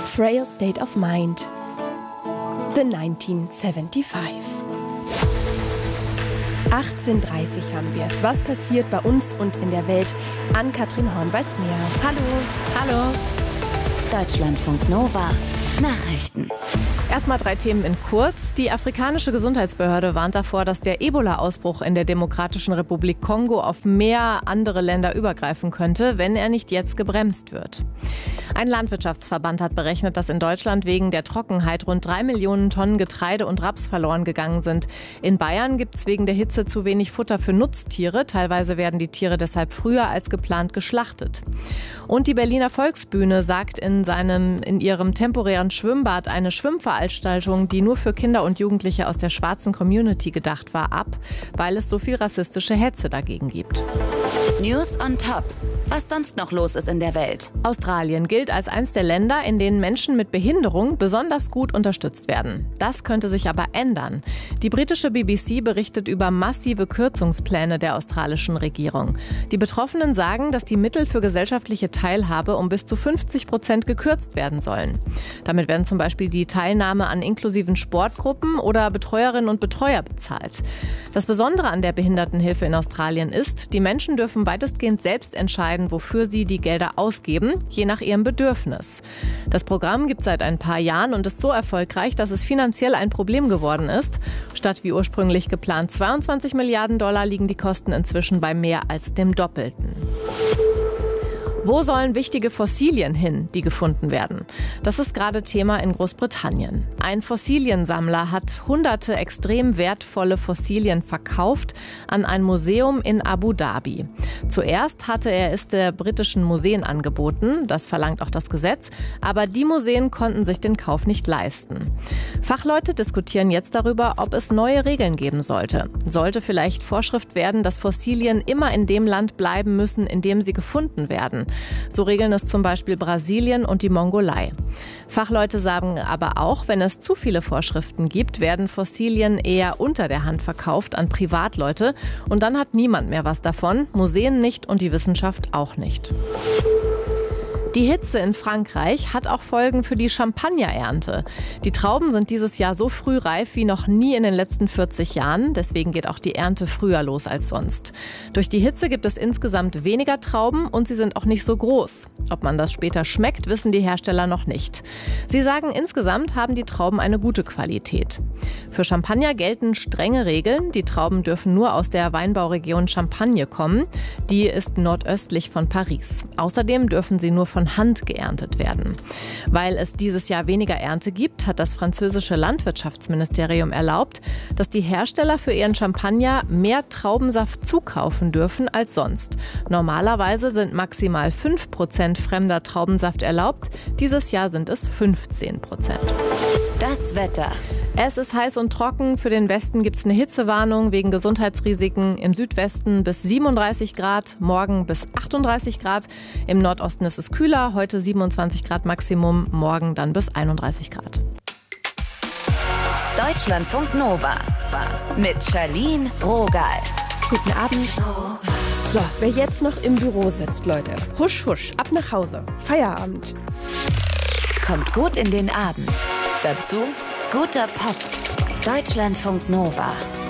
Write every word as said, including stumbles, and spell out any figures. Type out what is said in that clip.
Frail State of Mind. The neunzehn fünfundsiebzig. achtzehnhundertdreißig haben wir es. Was passiert bei uns und in der Welt? Ann-Kathrin Horn weiß mehr. Hallo. Hallo. Deutschlandfunk Nova. Nachrichten. Erstmal drei Themen in kurz. Die afrikanische Gesundheitsbehörde warnt davor, dass der Ebola-Ausbruch in der Demokratischen Republik Kongo auf mehr andere Länder übergreifen könnte, wenn er nicht jetzt gebremst wird. Ein Landwirtschaftsverband hat berechnet, dass in Deutschland wegen der Trockenheit rund drei Millionen Tonnen Getreide und Raps verloren gegangen sind. In Bayern gibt es wegen der Hitze zu wenig Futter für Nutztiere. Teilweise werden die Tiere deshalb früher als geplant geschlachtet. Und die Berliner Volksbühne sagt in, seinem, in ihrem temporären Schwimmbad eine Schwimmveranstaltung, die nur für Kinder und Jugendliche aus der schwarzen Community gedacht war, ab, weil es so viel rassistische Hetze dagegen gibt. News on Top. Was sonst noch los ist in der Welt. Australien gilt als eines der Länder, in denen Menschen mit Behinderung besonders gut unterstützt werden. Das könnte sich aber ändern. Die britische B B C berichtet über massive Kürzungspläne der australischen Regierung. Die Betroffenen sagen, dass die Mittel für gesellschaftliche Teilhabe um bis zu fünfzig Prozent gekürzt werden sollen. Damit werden zum Beispiel die Teilnahme an inklusiven Sportgruppen oder Betreuerinnen und Betreuer bezahlt. Das Besondere an der Behindertenhilfe in Australien ist, die Menschen dürfen weitestgehend selbst entscheiden, wofür sie die Gelder ausgeben, je nach ihrem Bedürfnis. Das Programm gibt es seit ein paar Jahren und ist so erfolgreich, dass es finanziell ein Problem geworden ist. Statt wie ursprünglich geplant zweiundzwanzig Milliarden Dollar liegen die Kosten inzwischen bei mehr als dem Doppelten. Wo sollen wichtige Fossilien hin, die gefunden werden? Das ist gerade Thema in Großbritannien. Ein Fossiliensammler hat hunderte extrem wertvolle Fossilien verkauft an ein Museum in Abu Dhabi. Zuerst hatte er es der britischen Museen angeboten, das verlangt auch das Gesetz, aber die Museen konnten sich den Kauf nicht leisten. Fachleute diskutieren jetzt darüber, ob es neue Regeln geben sollte. Sollte vielleicht Vorschrift werden, dass Fossilien immer in dem Land bleiben müssen, in dem sie gefunden werden. So regeln es zum Beispiel Brasilien und die Mongolei. Fachleute sagen aber auch, wenn es zu viele Vorschriften gibt, werden Fossilien eher unter der Hand verkauft an Privatleute und dann hat niemand mehr was davon, Museen nicht und die Wissenschaft auch nicht. Die Hitze in Frankreich hat auch Folgen für die Champagnerernte. Die Trauben sind dieses Jahr so früh reif wie noch nie in den letzten vierzig Jahren. Deswegen geht auch die Ernte früher los als sonst. Durch die Hitze gibt es insgesamt weniger Trauben und sie sind auch nicht so groß. Ob man das später schmeckt, wissen die Hersteller noch nicht. Sie sagen, insgesamt haben die Trauben eine gute Qualität. Für Champagner gelten strenge Regeln. Die Trauben dürfen nur aus der Weinbauregion Champagne kommen. Die ist nordöstlich von Paris. Außerdem dürfen sie nur von Hand geerntet werden. Weil es dieses Jahr weniger Ernte gibt, hat das französische Landwirtschaftsministerium erlaubt, dass die Hersteller für ihren Champagner mehr Traubensaft zukaufen dürfen als sonst. Normalerweise sind maximal fünf Prozent fremder Traubensaft erlaubt. Dieses Jahr sind es fünfzehn Prozent. Das Wetter. Es ist heiß und trocken. Für den Westen gibt es eine Hitzewarnung wegen Gesundheitsrisiken. Im Südwesten bis siebenunddreißig Grad, morgen bis achtunddreißig Grad. Im Nordosten ist es kühler, heute siebenundzwanzig Grad Maximum, morgen dann bis einunddreißig Grad. Deutschlandfunk Nova mit Charlene Rogal. Guten Abend. So, wer jetzt noch im Büro sitzt, Leute, husch, husch, ab nach Hause. Feierabend. Kommt gut in den Abend. Dazu guter Pop. Deutschlandfunk Nova.